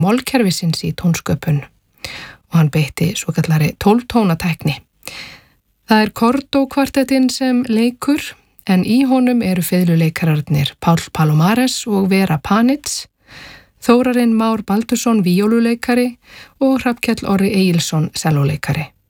málkerfisins í tónsköpun og hann beitti svokallari 12 tónatækni. Það Cordó kvartettinn sem leikur en í honum eru fiðluleikararnir Páll Palomares og Vera Panitz, Þórarinn Már Baldursson víóluleikari og Hrafnkell Orri Egilsson sellóleikari.